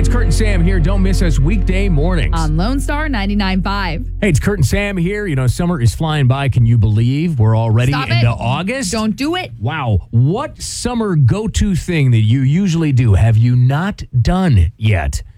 it's Kurt and Sam here. Don't miss us weekday mornings. On Lone Star 99.5. Hey, it's Kurt and Sam here. You know, summer is flying by. Can you believe we're already Stop into it. August? Don't do it. Wow. What summer go-to thing that you usually do have you not done yet?